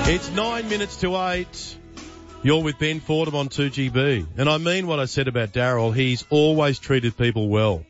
It's 9 minutes to 8. You're with Ben Fordham on 2GB. And I mean what I said about Daryl. He's always treated people well.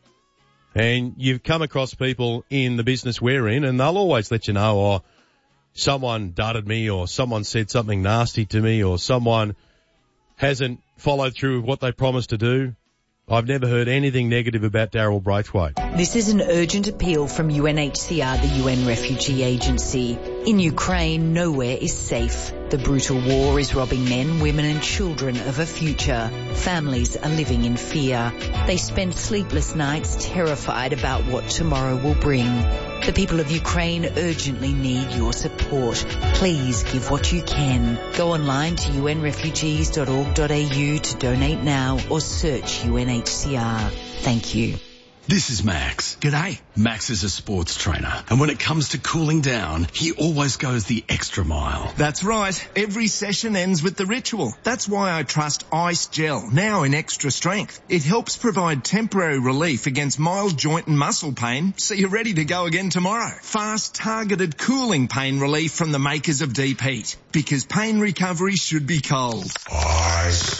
And you've come across people in the business we're in, and they'll always let you know, oh, someone dudded me, or someone said something nasty to me, or someone hasn't followed through with what they promised to do. I've never heard anything negative about Daryl Braithwaite. This is an urgent appeal from UNHCR, the UN Refugee Agency. In Ukraine, nowhere is safe. The brutal war is robbing men, women and children of a future. Families are living in fear. They spend sleepless nights terrified about what tomorrow will bring. The people of Ukraine urgently need your support. Please give what you can. Go online to unrefugees.org.au to donate now or search UNHCR. Thank you. This is Max. G'day. Max is a sports trainer, and when it comes to cooling down, he always goes the extra mile. That's right. Every session ends with the ritual. That's why I trust Ice Gel, now in extra strength. It helps provide temporary relief against mild joint and muscle pain, so you're ready to go again tomorrow. Fast, targeted cooling pain relief from the makers of Deep Heat, because pain recovery should be cold. Ice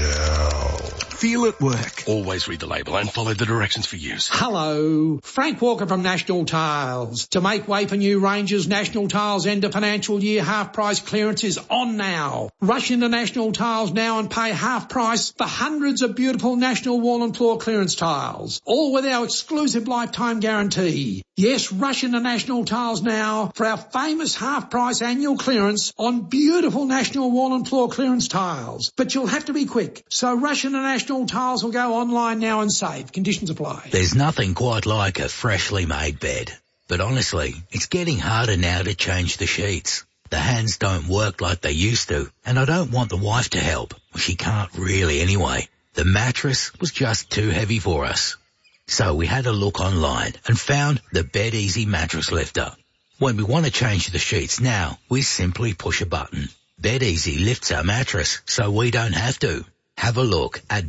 Gel. Feel it work. Always read the label and follow the directions for use. Hello, Frank Walker from National Tiles. To make way for new ranges, National Tiles end of financial year half price clearance is on now. Rush into National Tiles now and pay half price for hundreds of beautiful National Wall and Floor clearance tiles, all with our exclusive lifetime guarantee. Yes, rush into National Tiles now for our famous half price annual clearance on beautiful National Wall and Floor clearance tiles. But you'll have to be quick, so rush into National Tiles will go online now and save. Conditions apply. There's nothing quite like a freshly made bed. But honestly, it's getting harder now to change the sheets. The hands don't work like they used to, and I don't want the wife to help. She can't really anyway. The mattress was just too heavy for us. So we had a look online and found the Bed Easy Mattress Lifter. When we want to change the sheets now, we simply push a button. Bed Easy lifts our mattress so we don't have to. Have a look at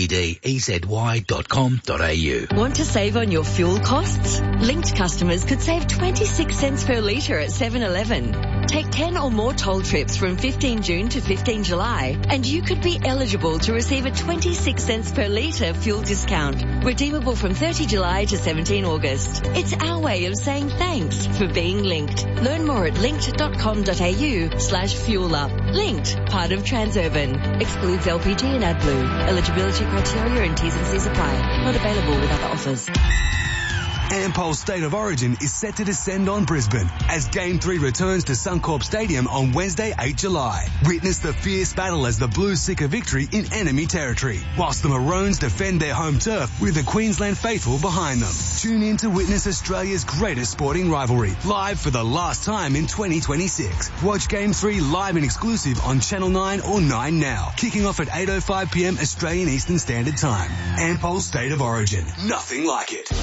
bedezy.com.au. Want to save on your fuel costs? Linked customers could save 26 cents per litre at 7-Eleven. Take 10 or more toll trips from 15 June to 15 July and you could be eligible to receive a 26 cents per litre fuel discount. Redeemable from 30 July to 17 August. It's our way of saying thanks for being linked. Learn more at linked.com.au/fuelup. Linked, part of Transurban. Excludes LPG and AdBlue. Eligibility criteria and T's and C's apply. Not available with other offers. Ampol's State of Origin is set to descend on Brisbane as Game 3 returns to Suncorp Stadium on Wednesday, 8 July. Witness the fierce battle as the Blues seek a victory in enemy territory, whilst the Maroons defend their home turf with the Queensland faithful behind them. Tune in to witness Australia's greatest sporting rivalry, live for the last time in 2026. Watch Game 3 live and exclusive on Channel 9 or 9 Now, kicking off at 8:05pm Australian Eastern Standard Time. Ampol's State of Origin. Nothing like it.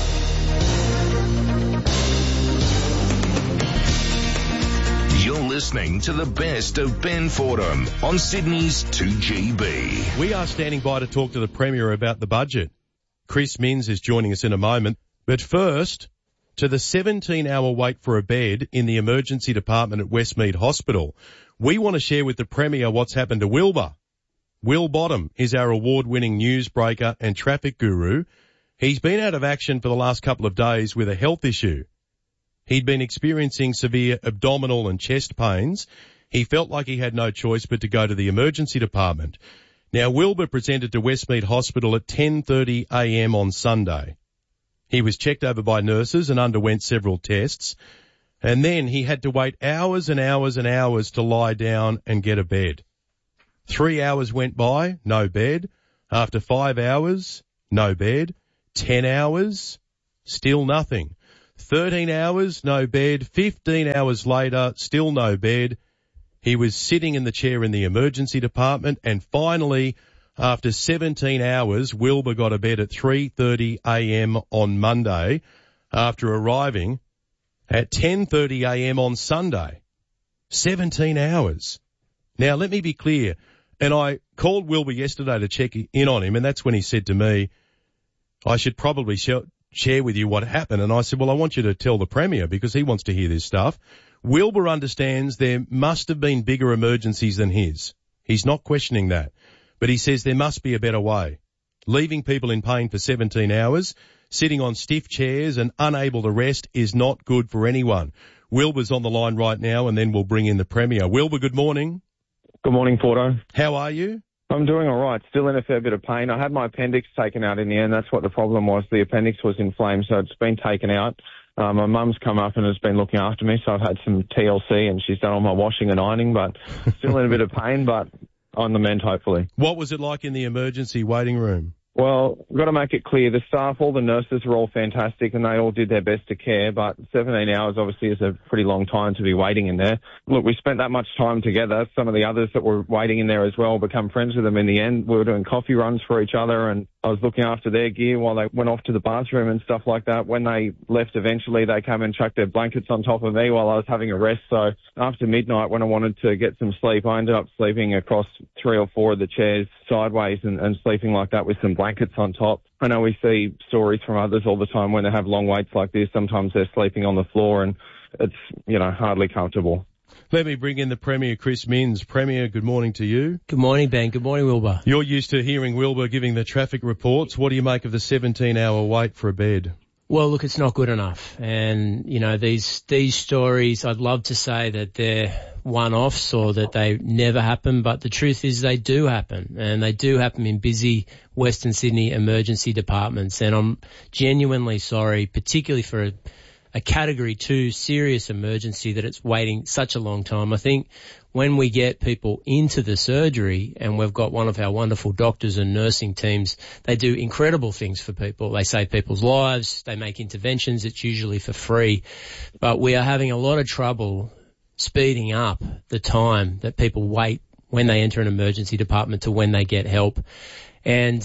You're listening to the best of Ben Fordham on Sydney's 2GB. We are standing by to talk to the Premier about the budget. Chris Minns is joining us in a moment. But first, to the 17-hour wait for a bed in the emergency department at Westmead Hospital. We want to share with the Premier what's happened to Wilbur. Will Bottom is our award-winning newsbreaker and traffic guru. He's been out of action for the last couple of days with a health issue. He'd been experiencing severe abdominal and chest pains. He felt like he had no choice but to go to the emergency department. Now, Wilbur presented to Westmead Hospital at 10:30am on Sunday. He was checked over by nurses and underwent several tests. And then he had to wait hours and hours and hours to lie down and get a bed. 3 hours went by, no bed. After 5 hours, no bed. 10 hours, still nothing. 13 hours, no bed. 15 hours later, still no bed. He was sitting in the chair in the emergency department, and finally, after 17 hours, Wilbur got a bed at 3:30am on Monday after arriving at 10:30am on Sunday. 17 hours. Now, let me be clear, and I called Wilbur yesterday to check in on him, and that's when he said to me, I should probably share with you what happened. And I said, well, I want you to tell the Premier because he wants to hear this stuff. Wilbur understands there must have been bigger emergencies than his. He's not questioning that. But he says there must be a better way. Leaving people in pain for 17 hours, sitting on stiff chairs and unable to rest is not good for anyone. Wilbur's on the line right now, and then we'll bring in the Premier. Wilbur, good morning. Good morning, Porto. How are you? I'm doing all right. Still in a fair bit of pain. I had my appendix taken out in the end. That's what the problem was. The appendix was inflamed, so it's been taken out. My mum's come up and has been looking after me, so I've had some TLC and she's done all my washing and ironing, but still in a bit of pain, but on the mend, hopefully. What was it like in the emergency waiting room? Well, I've got to make it clear, the staff, all the nurses were all fantastic and they all did their best to care, but 17 hours obviously is a pretty long time to be waiting in there. Look, we spent that much time together. Some of the others that were waiting in there as well, become friends with them in the end. We were doing coffee runs for each other and I was looking after their gear while they went off to the bathroom and stuff like that. When they left eventually, they came and chucked their blankets on top of me while I was having a rest. So after midnight, when I wanted to get some sleep, I ended up sleeping across 3 or 4 of the chairs sideways and sleeping like that with some blankets on top. I know we see stories from others all the time when they have long waits like this. Sometimes they're sleeping on the floor and it's, hardly comfortable. Let me bring in the Premier, Chris Minns. Premier, good morning to you. Good morning, Ben. Good morning, Wilbur. You're used to hearing Wilbur giving the traffic reports. What do you make of the 17-hour wait for a bed? Well, look, it's not good enough. And, these stories, I'd love to say that they're one-offs or that they never happen, but the truth is they do happen. And they do happen in busy Western Sydney emergency departments. And I'm genuinely sorry, particularly for a Category 2 serious emergency, that it's waiting such a long time. I think when we get people into the surgery and we've got one of our wonderful doctors and nursing teams, they do incredible things for people. They save people's lives. They make interventions. It's usually for free. But we are having a lot of trouble speeding up the time that people wait when they enter an emergency department to when they get help. And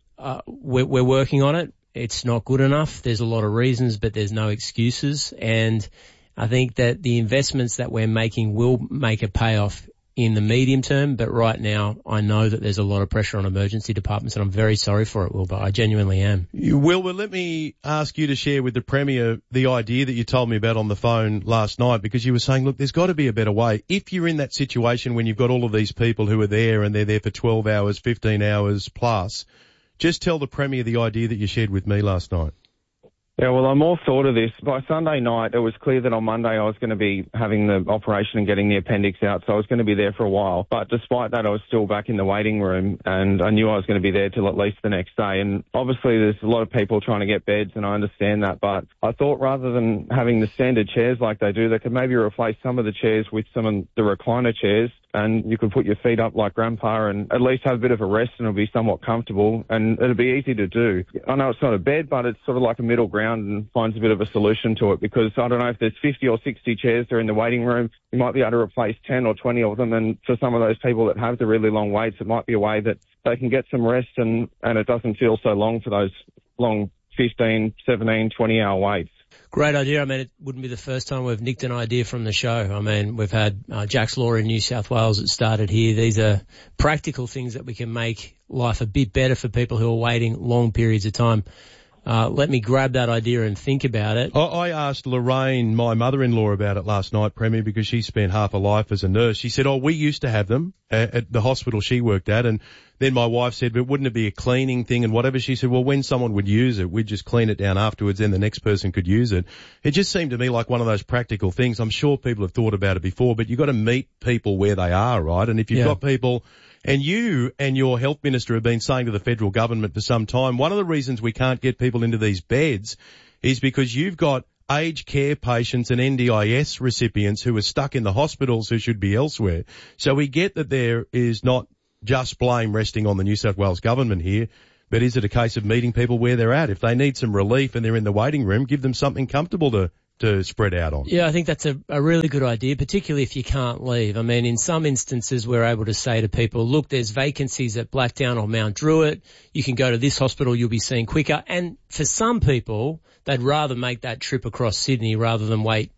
we're working on it. It's not good enough. There's a lot of reasons, but there's no excuses. And I think that the investments that we're making will make a payoff in the medium term. But right now, I know that there's a lot of pressure on emergency departments, and I'm very sorry for it, Wilbur. I genuinely am. Wilbur, let me ask you to share with the Premier the idea that you told me about on the phone last night, because you were saying, look, there's got to be a better way. If you're in that situation when you've got all of these people who are there and they're there for 12 hours, 15 hours plus, just tell the Premier the idea that you shared with me last night. Yeah, well, I'm all thought of this. By Sunday night, it was clear that on Monday I was going to be having the operation and getting the appendix out, so I was going to be there for a while. But despite that, I was still back in the waiting room, and I knew I was going to be there till at least the next day. And obviously there's a lot of people trying to get beds, and I understand that, but I thought rather than having the standard chairs like they do, they could maybe replace some of the chairs with some of the recliner chairs, and you could put your feet up like Grandpa and at least have a bit of a rest, and it'll be somewhat comfortable, and it'll be easy to do. I know it's not a bed, but it's sort of like a middle ground and finds a bit of a solution to it, because I don't know if there's 50 or 60 chairs there in the waiting room, you might be able to replace 10 or 20 of them, and for some of those people that have the really long waits, it might be a way that they can get some rest and it doesn't feel so long for those long 15, 17, 20-hour waits. Great idea. I mean, it wouldn't be the first time we've nicked an idea from the show. I mean, we've had Jack's Law in New South Wales that started here. These are practical things that we can make life a bit better for people who are waiting long periods of time. Let me grab that idea and think about it. I asked Lorraine, my mother-in-law, about it last night, Premier, because she spent half her life as a nurse. She said, we used to have them at the hospital she worked at, and then my wife said, but wouldn't it be a cleaning thing and whatever? She said, well, when someone would use it, we'd just clean it down afterwards, then the next person could use it. It just seemed to me like one of those practical things. I'm sure people have thought about it before, but you've got to meet people where they are, right? And if you've got people, and you and your health minister have been saying to the federal government for some time, one of the reasons we can't get people into these beds is because you've got aged care patients and NDIS recipients who are stuck in the hospitals who should be elsewhere. So we get that there is not just blame resting on the New South Wales government here, but is it a case of meeting people where they're at? If they need some relief and they're in the waiting room, give them something comfortable to spread out on. Yeah, I think that's a really good idea, particularly if you can't leave. I mean, in some instances, we're able to say to people, look, there's vacancies at Blacktown or Mount Druitt. You can go to this hospital, you'll be seen quicker. And for some people, they'd rather make that trip across Sydney rather than wait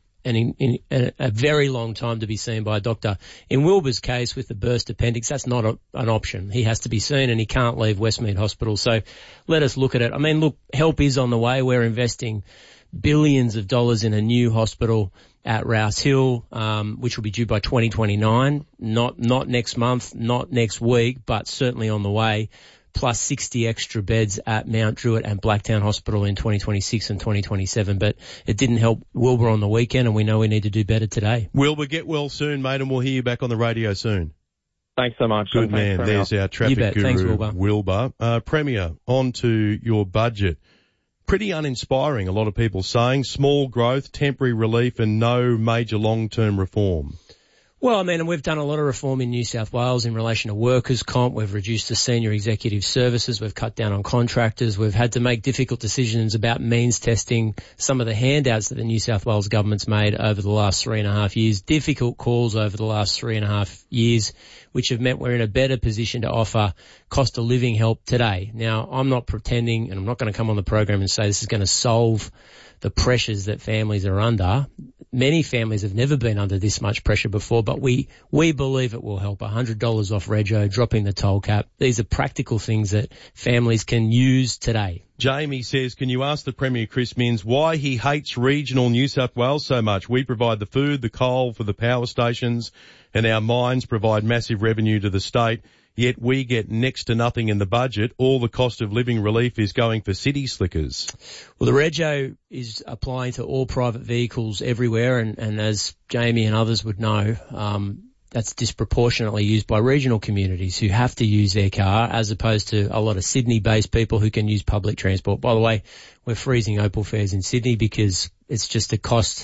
a very long time to be seen by a doctor. In Wilbur's case, with the burst appendix, that's not an option. He has to be seen and he can't leave Westmead Hospital. So let us look at it. I mean, look, help is on the way. We're investing billions of dollars in a new hospital at Rouse Hill, which will be due by 2029. Not next month, not next week, but certainly on the way. Plus 60 extra beds at Mount Druitt and Blacktown Hospital in 2026 and 2027. But it didn't help Wilbur on the weekend, and we know we need to do better today. Wilbur, get well soon, mate, and we'll hear you back on the radio soon. Thanks so much. Good man. There's our traffic guru, Thanks, Wilbur. Premier, on to your budget. Pretty uninspiring, a lot of people saying. Small growth, temporary relief, and no major long-term reform. Well, I mean, we've done a lot of reform in New South Wales in relation to workers' comp. We've reduced the senior executive services. We've cut down on contractors. We've had to make difficult decisions about means testing. Some of the handouts that the New South Wales government's made over the last 3.5 years, difficult calls over the last 3.5 years, which have meant we're in a better position to offer cost of living help today. Now, I'm not pretending, and I'm not going to come on the program and say this is going to solve the pressures that families are under. Many families have never been under this much pressure before, but we believe it will help. $100 off rego, dropping the toll cap. These are practical things that families can use today. Jamie says, can you ask the Premier, Chris Minns, why he hates regional New South Wales so much? We provide the food, the coal for the power stations, and our mines provide massive revenue to the state. Yet we get next to nothing in the budget. All the cost of living relief is going for city slickers. Well, the rego is applying to all private vehicles everywhere, and as Jamie and others would know, that's disproportionately used by regional communities who have to use their car, as opposed to a lot of Sydney-based people who can use public transport. By the way, we're freezing Opal fares in Sydney because it's just a cost.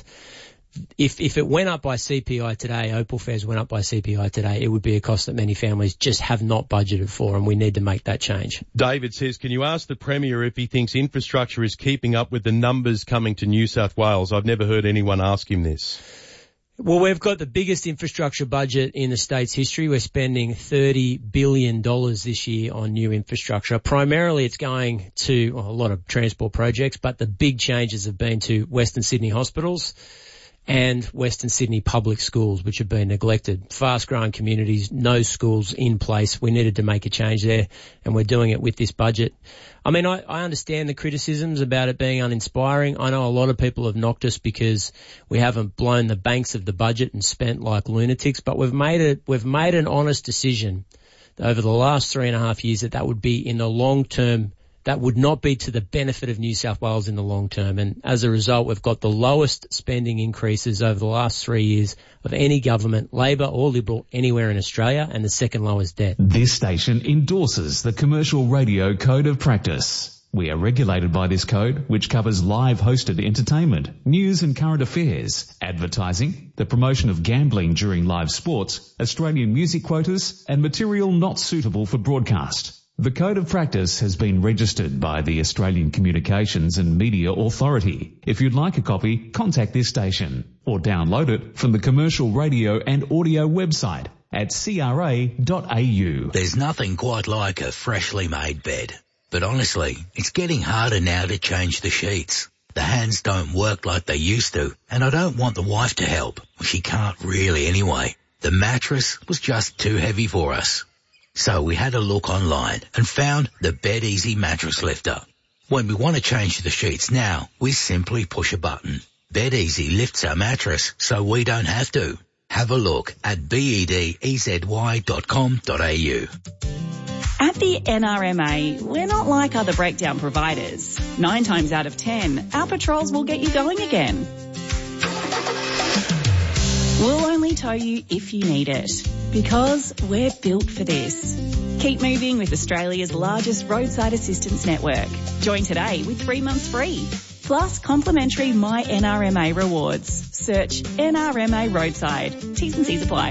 If it went up by CPI today, Opal fares went up by CPI today, it would be a cost that many families just have not budgeted for, and we need to make that change. David says, can you ask the Premier if he thinks infrastructure is keeping up with the numbers coming to New South Wales? I've never heard anyone ask him this. Well, we've got the biggest infrastructure budget in the state's history. We're spending $30 billion this year on new infrastructure. Primarily it's going to a lot of transport projects, but the big changes have been to Western Sydney hospitals and Western Sydney public schools, which have been neglected. Fast-growing communities, no schools in place. We needed to make a change there, and we're doing it with this budget. I mean, I understand the criticisms about it being uninspiring. I know a lot of people have knocked us because we haven't blown the banks of the budget and spent like lunatics, but we've made an honest decision over the last 3.5 years that would be in the long term. That would not be to the benefit of New South Wales in the long term. And as a result, we've got the lowest spending increases over the last 3 years of any government, Labor or Liberal, anywhere in Australia, and the second lowest debt. This station endorses the Commercial Radio Code of Practice. We are regulated by this code, which covers live hosted entertainment, news and current affairs, advertising, the promotion of gambling during live sports, Australian music quotas, and material not suitable for broadcast. The Code of Practice has been registered by the Australian Communications and Media Authority. If you'd like a copy, contact this station or download it from the Commercial Radio and Audio website at cra.au. There's nothing quite like a freshly made bed. But honestly, it's getting harder now to change the sheets. The hands don't work like they used to, and I don't want the wife to help. She can't really anyway. The mattress was just too heavy for us. So we had a look online and found the Bed Easy Mattress Lifter. When we want to change the sheets now, we simply push a button. Bed Easy lifts our mattress so we don't have to. Have a look at bedezy.com.au. At the NRMA, we're not like other breakdown providers. 9 times out of 10, our patrols will get you going again. We'll only tow you if you need it, because we're built for this. Keep moving with Australia's largest roadside assistance network. Join today with 3 months free. Plus complimentary My NRMA rewards. Search NRMA Roadside. T's and C's apply.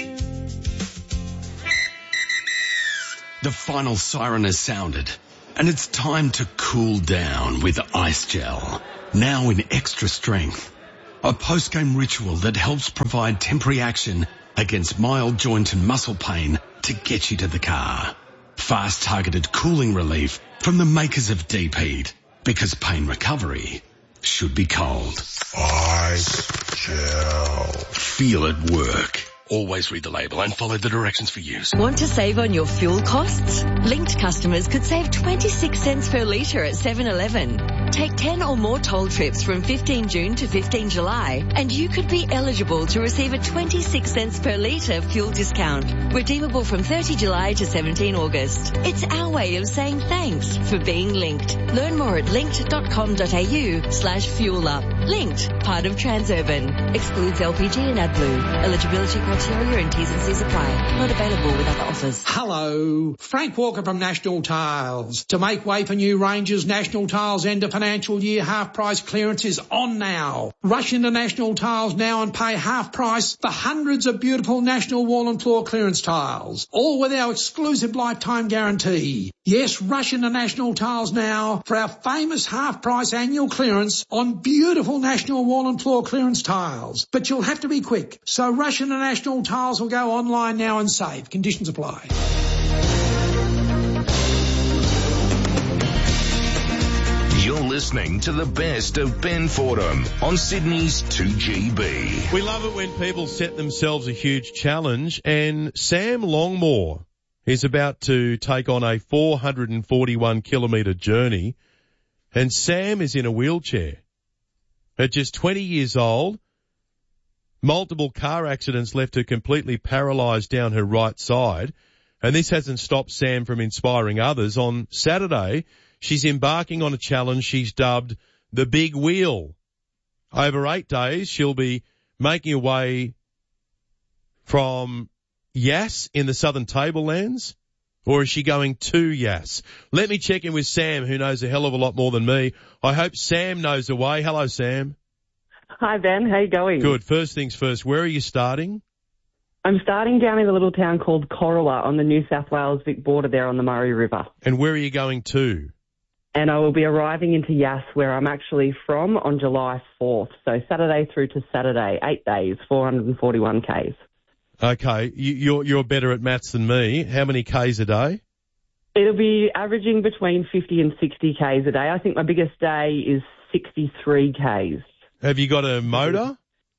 The final siren has sounded, and it's time to cool down with Ice Gel. Now in extra strength. A post-game ritual that helps provide temporary action against mild joint and muscle pain to get you to the car. Fast targeted cooling relief from the makers of Deep Heat, because pain recovery should be cold. Ice Gel. Feel it work. Always read the label and follow the directions for use. Want to save on your fuel costs? Linked customers could save 26 cents per litre at 7-Eleven. Take 10 or more toll trips from 15 June to 15 July, and you could be eligible to receive a 26 cents per litre fuel discount, redeemable from 30 July to 17 August. It's our way of saying thanks for being linked. Learn more at linked.com.au/fuelup. Linked, part of Transurban. Excludes LPG and AdBlue. Eligibility criteria and T's and C's apply. Not available with other offers. Hello, Frank Walker from National Tiles. To make way for new ranges, National Tiles end of financial year half price clearance is on now. Rush into National Tiles now and pay half price for hundreds of beautiful National Wall and Floor clearance tiles, all with our exclusive lifetime guarantee. Yes, rush into National Tiles now for our famous half price annual clearance on beautiful National Wall and Floor clearance tiles. But you'll have to be quick, so rush into National Tiles or go online now and save. Conditions apply. You're listening to the best of Ben Fordham on Sydney's 2GB. We love it when people set themselves a huge challenge, and Sam Longmore is about to take on a 441-kilometre journey, and Sam is in a wheelchair. At just 20 years old, multiple car accidents left her completely paralysed down her right side, and this hasn't stopped Sam from inspiring others. On Saturday, she's embarking on a challenge she's dubbed the Big Wheel. Over 8 days, she'll be making her way from Yass in the Southern Tablelands, or is she going to Yass? Let me check in with Sam, who knows a hell of a lot more than me. I hope Sam knows the way. Hello, Sam. Hi, Ben. How you going? Good. First things first, where are you starting? I'm starting down in a little town called Corowa on the New South Wales-Vic border there on the Murray River. And where are you going to? And I will be arriving into Yass, where I'm actually from, on July 4th. So Saturday through to Saturday, 8 days, 441 Ks. Okay, you're better at maths than me. How many Ks a day? It'll be averaging between 50 and 60 Ks a day. I think my biggest day is 63 Ks. Have you got a motor?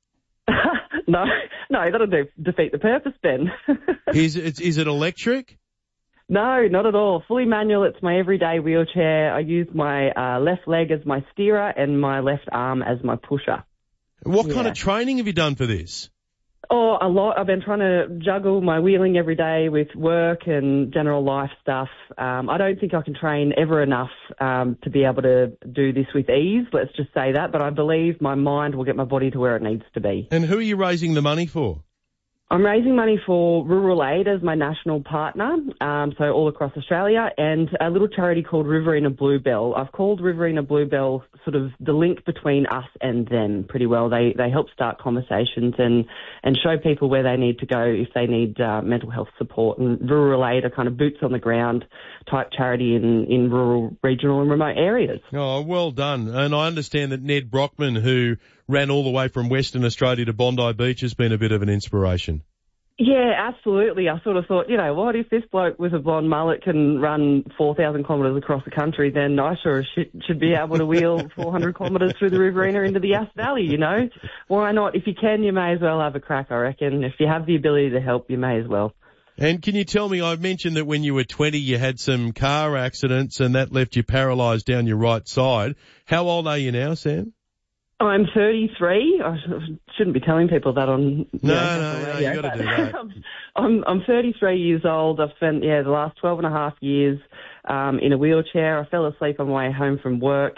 No, that'll defeat the purpose, Ben. Is it electric? No, not at all. Fully manual. It's my everyday wheelchair. I use my left leg as my steerer and my left arm as my pusher. What kind of training have you done for this? Oh, a lot. I've been trying to juggle my wheeling every day with work and general life stuff. I don't think I can train ever enough to be able to do this with ease, let's just say that. But I believe my mind will get my body to where it needs to be. And who are you raising the money for? I'm raising money for Rural Aid as my national partner, so all across Australia, and a little charity called Riverina Bluebell. I've called Riverina Bluebell sort of the link between us and them pretty well. They help start conversations and show people where they need to go if they need mental health support. And Rural Aid are kind of boots on the ground type charity in rural, regional and remote areas. Oh, well done. And I understand that Ned Brockman, who ran all the way from Western Australia to Bondi Beach, has been a bit of an inspiration. Yeah, absolutely. I sort of thought, you know what, if this bloke with a blonde mullet can run 4,000 kilometres across the country, then I sure should be able to wheel 400 kilometres through the Riverina into the Yass Valley, you know. Why not? If you can, you may as well have a crack, I reckon. If you have the ability to help, you may as well. And can you tell me, I mentioned that when you were 20 you had some car accidents and that left you paralysed down your right side. How old are you now, Sam? I'm 33. I shouldn't be telling people that on... No, you got to do that. I'm 33 years old. I've spent, the last 12 and a half years in a wheelchair. I fell asleep on my way home from work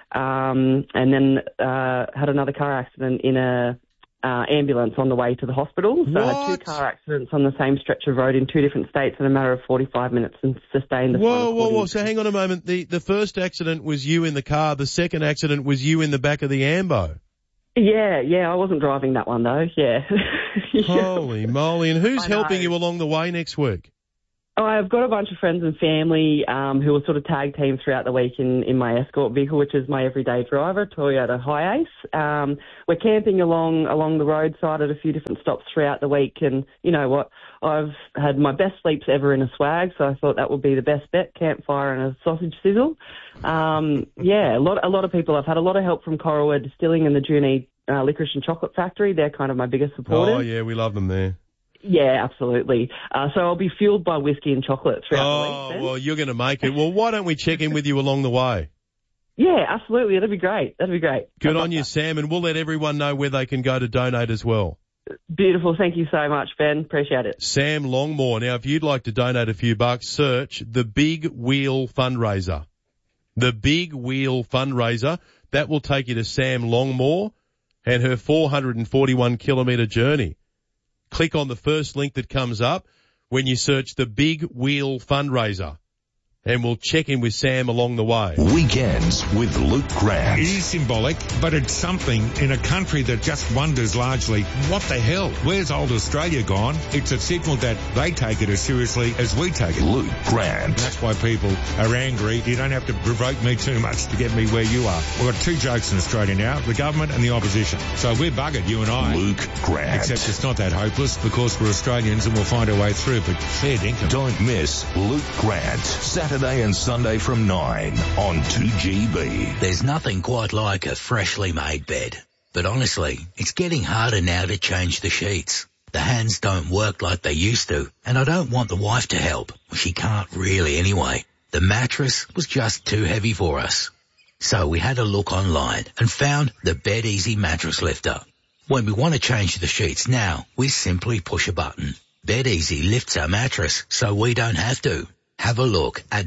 and then had another car accident in a ambulance on the way to the hospital. So I had 2 car accidents on the same stretch of road in 2 different states in a matter of 45 minutes and sustained the... Whoa. So hang on a moment. The first accident was you in the car. The second accident was you in the back of the Ambo. Yeah. I wasn't driving that one though. Yeah. Holy moly. And who's helping you along the way next week? I've got a bunch of friends and family who will sort of tag team throughout the week in my escort vehicle, which is my everyday driver, Toyota Hiace. We're camping along the roadside at a few different stops throughout the week, and you know what? I've had my best sleeps ever in a swag, so I thought that would be the best bet, campfire and a sausage sizzle. A lot of people. I've had a lot of help from Corowa Distilling and the Junee Licorice and Chocolate Factory. They're kind of my biggest supporters. Oh, yeah, we love them there. Yeah, absolutely. So I'll be fueled by whiskey and chocolate throughout the week. Oh, well, you're going to make it. Well, why don't we check in with you along the way? Yeah, absolutely. That'd be great. Good on you, Sam, and we'll let everyone know where they can go to donate as well. Beautiful. Thank you so much, Ben. Appreciate it. Sam Longmore. Now, if you'd like to donate a few bucks, search the Big Wheel Fundraiser. The Big Wheel Fundraiser. That will take you to Sam Longmore and her 441-kilometre journey. Click on the first link that comes up when you search the Big Wheel Fundraiser, and we'll check in with Sam along the way. Weekends with Luke Grant. It is symbolic, but it's something in a country that just wonders largely, what the hell? Where's old Australia gone? It's a signal that they take it as seriously as we take it. Luke Grant. That's why people are angry. You don't have to provoke me too much to get me where you are. We've got two jokes in Australia now, the government and the opposition. So we're buggered, you and I. Luke Grant. Except it's not that hopeless because we're Australians and we'll find our way through, but fair dinkum. Don't miss Luke Grant. Saturday and Sunday from 9 on 2GB. There's nothing quite like a freshly made bed. But honestly, it's getting harder now to change the sheets. The hands don't work like they used to, and I don't want the wife to help. She can't really anyway. The mattress was just too heavy for us. So we had a look online and found the Bed Easy Mattress Lifter. When we want to change the sheets now, we simply push a button. Bed Easy lifts our mattress so we don't have to. Have a look at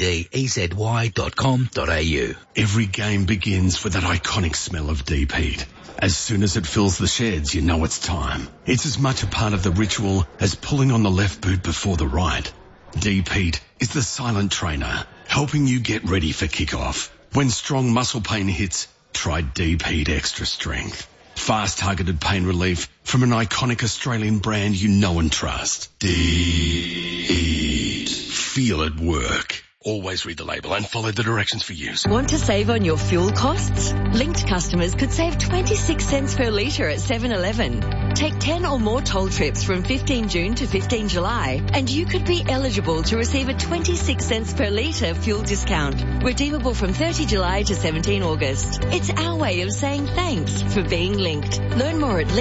bedeasy.com.au. Every game begins with that iconic smell of deep heat. As soon as it fills the sheds, you know it's time. It's as much a part of the ritual as pulling on the left boot before the right. Deep heat is the silent trainer, helping you get ready for kickoff. When strong muscle pain hits, try Deep Heat Extra Strength. Fast targeted pain relief from an iconic Australian brand you know and trust. Deep Heat. Feel it work. Always read the label and follow the directions for use. Want to save on your fuel costs? Linked customers could save 26 cents per litre at 7-Eleven. Take 10 or more toll trips from 15 June to 15 July, and you could be eligible to receive a 26 cents per litre fuel discount. Redeemable from 30 July to 17 August. It's our way of saying thanks for being linked. Learn more at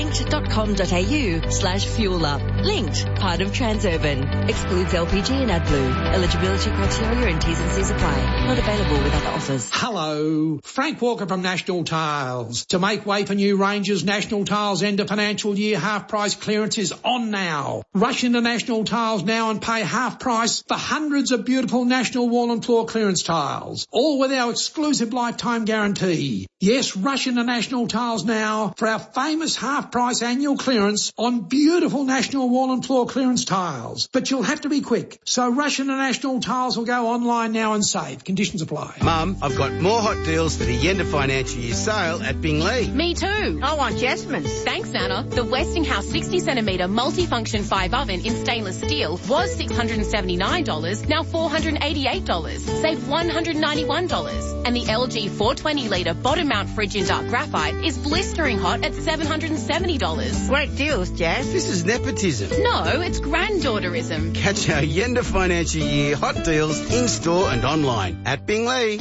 linked.com.au/fuelup. Linked, part of Transurban. Excludes LPG and AdBlue. Eligibility criteria and T's and C's apply. Not available with other offers. Hello, Frank Walker from National Tiles. To make way for new ranges, National Tiles end of financial year half price clearance is on now. Rush into National Tiles now and pay half price for hundreds of beautiful National Wall and Floor clearance tiles, all with our exclusive lifetime guarantee. Yes, rush into National Tiles now for our famous half price annual clearance on beautiful National Wall and Floor clearance tiles. But you'll have to be quick, so rush into National Tiles or go online now and save. Conditions apply. Mum, I've got more hot deals for the end of financial year sale at Bingley. Me too. I want Jasmine's. Thanks, Anna. The Westinghouse 60cm multifunction 5 oven in stainless steel was $679, now $488. Save $191. And the LG 420 litre bottom mount fridge in dark graphite is blistering hot at $770. Great deals, Jazz. This is nepotism. No, it's granddaughterism. Catch our end of financial year hot deals in store and online at Bingley.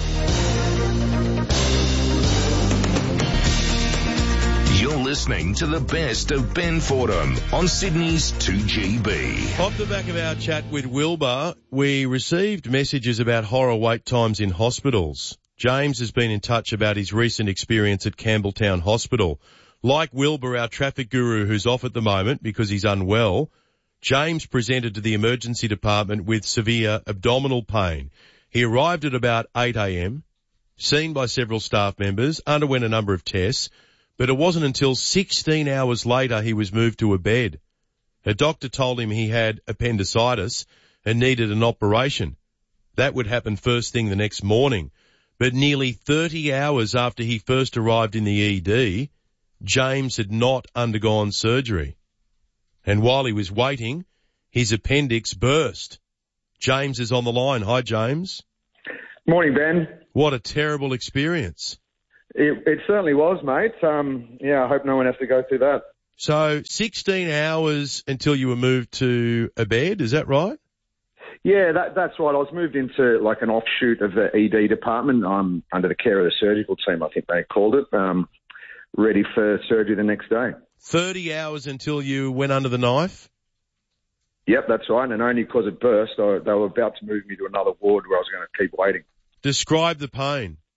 You're listening to the best of Ben Fordham on Sydney's 2GB. Off the back of our chat with Wilbur, we received messages about horror wait times in hospitals. James has been in touch about his recent experience at Campbelltown Hospital. Like Wilbur, our traffic guru who's off at the moment because he's unwell, James presented to the emergency department with severe abdominal pain. He arrived at about 8 a.m., seen by several staff members, underwent a number of tests, but it wasn't until 16 hours later he was moved to a bed. A doctor told him he had appendicitis and needed an operation. That would happen first thing the next morning. But nearly 30 hours after he first arrived in the ED, James had not undergone surgery. And while he was waiting, his appendix burst. James is on the line. Hi, James. Morning, Ben. What a terrible experience. It certainly was, mate. I hope no one has to go through that. So 16 hours until you were moved to a bed, is that right? Yeah, that's right. I was moved into like an offshoot of the ED department. I'm under the care of the surgical team, I think they called it, ready for surgery the next day. 30 hours until you went under the knife? Yep, that's right. And only because it burst, they were about to move me to another ward where I was going to keep waiting. Describe the pain.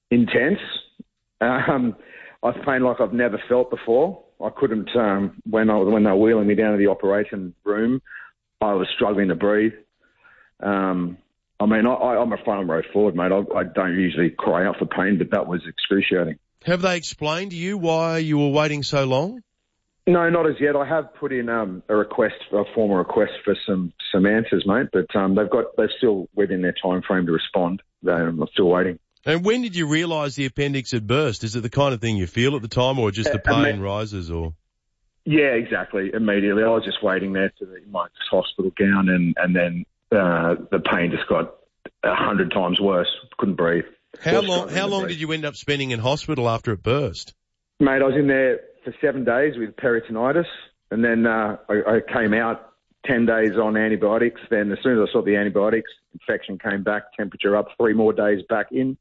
intense. I was pain like I've never felt before. I couldn't, when they were wheeling me down to the operation room, I was struggling to breathe. I'm a front row forward, mate. I don't usually cry out for pain, but that was excruciating. Have they explained to you why you were waiting so long? No, not as yet. I have put in a formal request for some answers, mate, but they're still within their time frame to respond. I'm still waiting. And when did you realise the appendix had burst? Is it the kind of thing you feel at the time, or just the pain rises? Or yeah, exactly. Immediately, I was just waiting there in my hospital gown, and then the pain just got 100 times worse. Couldn't breathe. How long did you end up spending in hospital after it burst? Mate, I was in there for 7 days with peritonitis, and then I came out 10 days on antibiotics. Then as soon as I saw the antibiotics, infection came back, temperature up, 3 more days back in.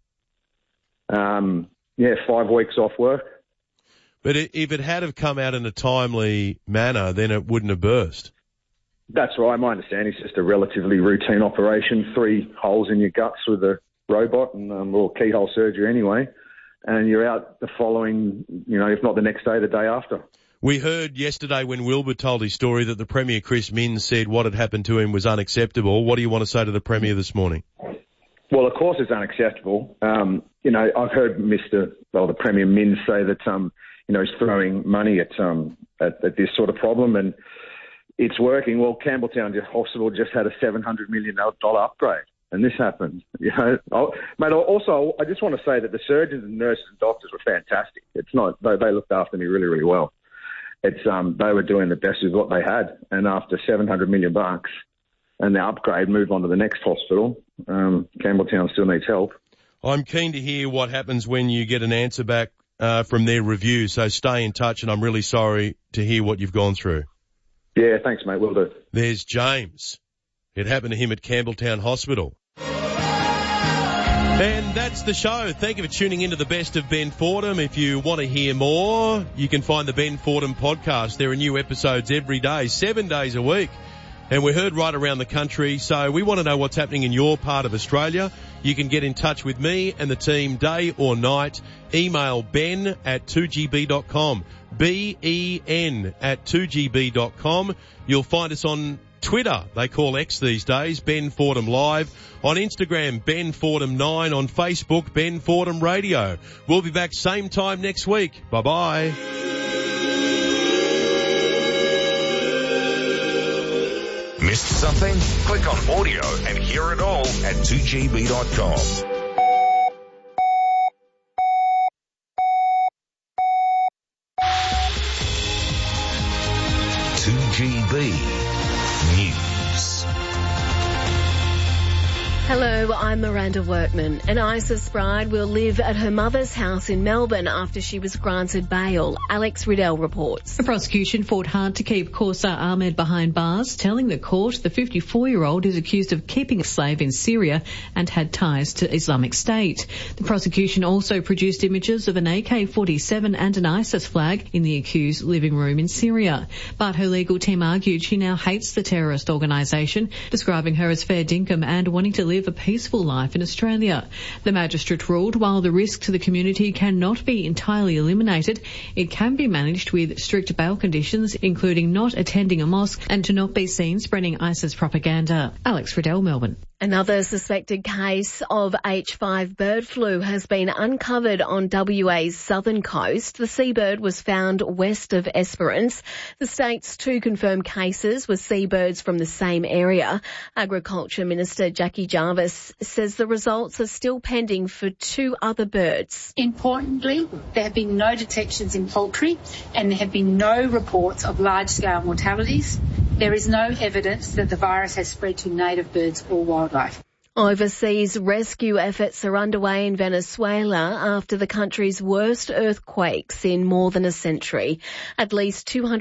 5 weeks off work. But if it had have come out in a timely manner, then it wouldn't have burst. That's right. My understanding is just a relatively routine operation, 3 holes in your guts with a robot and keyhole surgery anyway. And you're out the following, if not the next day, the day after. We heard yesterday when Wilbur told his story that the Premier, Chris Minns, said what had happened to him was unacceptable. What do you want to say to the Premier this morning? Well, of course it's unacceptable. I've heard the Premier Minns say that, he's throwing money at this sort of problem, and it's working. Well, Campbelltown Hospital just had a $700 million upgrade, and this happened. Mate, also, I just want to say that the surgeons and nurses and doctors were fantastic. It's not, they looked after me really, really well. It's, they were doing the best with what they had, and after $700 million and the upgrade, move on to the next hospital, Campbelltown still needs help. I'm keen to hear what happens when you get an answer back from their review, so stay in touch, and I'm really sorry to hear what you've gone through. Yeah, thanks, mate. Will do. There's James. It happened to him at Campbelltown Hospital. And that's the show. Thank you for tuning into the Best of Ben Fordham. If you want to hear more, you can find the Ben Fordham podcast. There are new episodes every day, 7 days a week. And we're heard right around the country, so we want to know what's happening in your part of Australia. You can get in touch with me and the team day or night. Email ben@2gb.com, ben@2gb.com. You'll find us on Twitter, they call X these days, Ben Fordham Live. On Instagram, Ben Fordham 9. On Facebook, Ben Fordham Radio. We'll be back same time next week. Bye-bye. Missed something? Click on audio and hear it all at 2gb.com. News. Hello, I'm Miranda Workman. An ISIS bride will live at her mother's house in Melbourne after she was granted bail. Alex Riddell reports. The prosecution fought hard to keep Kausa Ahmed behind bars, telling the court the 54-year-old is accused of keeping a slave in Syria and had ties to Islamic State. The prosecution also produced images of an AK-47 and an ISIS flag in the accused's living room in Syria. But her legal team argued she now hates the terrorist organisation, describing her as fair dinkum and wanting to live a peaceful life in Australia. The magistrate ruled while the risk to the community cannot be entirely eliminated, it can be managed with strict bail conditions, including not attending a mosque and to not be seen spreading ISIS propaganda. Alex Riddell, Melbourne. Another suspected case of H5 bird flu has been uncovered on WA's southern coast. The seabird was found west of Esperance. The state's 2 confirmed cases were seabirds from the same area. Agriculture Minister Jackie Jarvis says the results are still pending for 2 other birds. Importantly, there have been no detections in poultry and there have been no reports of large-scale mortalities. There is no evidence that the virus has spread to native birds or wildlife. Overseas rescue efforts are underway in Venezuela after the country's worst earthquakes in more than a century. At least 200